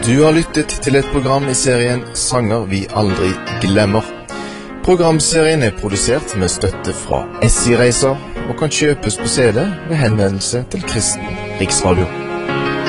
Du har lyttet til et program i serien Sanger vi aldri glemmer. Programserien er produsert med støtte fra SI Reiser og kan kjøpes på CD ved henvendelse til Kristen Riksradio.